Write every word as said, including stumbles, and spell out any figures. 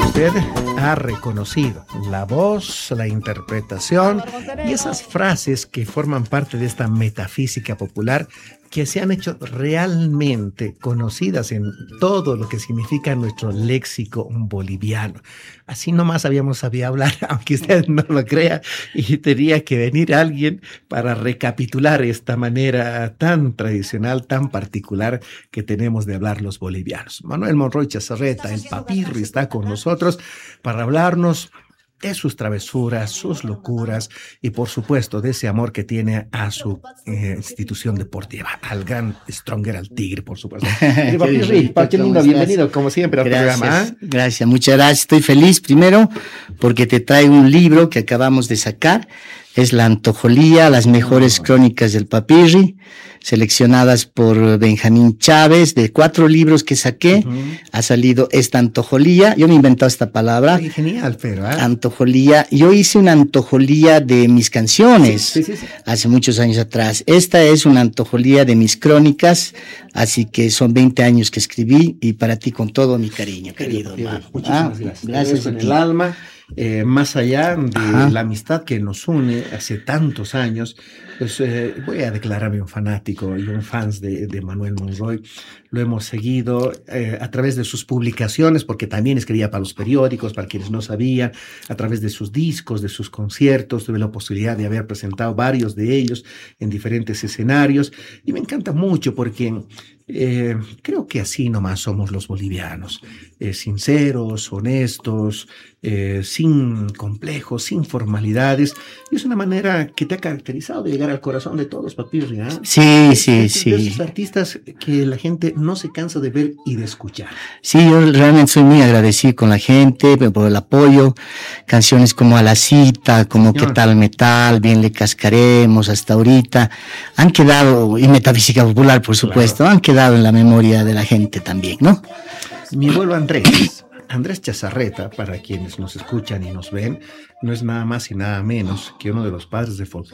Usted ha reconocido la voz, la interpretación y esas frases que forman parte de esta metafísica popular que se han hecho realmente conocidas en todo lo que significa nuestro léxico boliviano. Así nomás habíamos sabido hablar, aunque usted no lo crea, y tenía que venir alguien para recapitular esta manera tan tradicional, tan particular que tenemos de hablar los bolivianos. Manuel Monroy Chazarreta, el Papirri, está con nosotros para hablarnos de sus travesuras, sus locuras y por supuesto de ese amor que tiene a su eh, institución deportiva, al gran Stronger, al Tigre, por supuesto. Papirri, qué lindo, bienvenido como siempre al gracias, programa. ¿eh? Gracias, muchas gracias. Estoy feliz primero porque te traigo un libro que acabamos de sacar. Es la Antojolía, las mejores oh. crónicas del Papirri, seleccionadas por Benjamín Chávez. De cuatro libros que saqué, uh-huh. ha salido esta Antojolía. Yo me he inventado esta palabra. Sí, genial, pero. ¿eh? Antojolía. Yo hice una Antojolía de mis canciones sí, sí, sí, sí. hace muchos años atrás. Esta es una Antojolía de mis crónicas, así que son veinte años que escribí y para ti con todo mi cariño, querido hermano. Muchísimas ah, gracias. Gracias en el alma. Eh, más allá de Ajá. la amistad que nos une hace tantos años, pues eh, voy a declararme un fanático y un fan de, de Manuel Monroy. Lo hemos seguido eh, a través de sus publicaciones, porque también escribía para los periódicos, para quienes no sabían, a través de sus discos, de sus conciertos. Tuve la posibilidad de haber presentado varios de ellos en diferentes escenarios y me encanta mucho porque eh, creo que así nomás somos los bolivianos, eh, sinceros, honestos, eh, sin complejos, sin formalidades, y es una manera que te ha caracterizado de llegar al corazón de todos, Papirri, ¿eh? Sí, sí, es, sí. De esos artistas que la gente no se cansa de ver y de escuchar. Sí, yo realmente soy muy agradecido con la gente por el apoyo. Canciones como A la Cita, como Señor. ¿Qué tal metal? Bien le cascaremos, hasta ahorita. Han quedado, y Metafísica Popular, por supuesto, claro. han quedado en la memoria de la gente también, ¿no? Mi abuelo Andrés. Andrés Chazarreta, para quienes nos escuchan y nos ven, no es nada más y nada menos que uno de los padres de folclore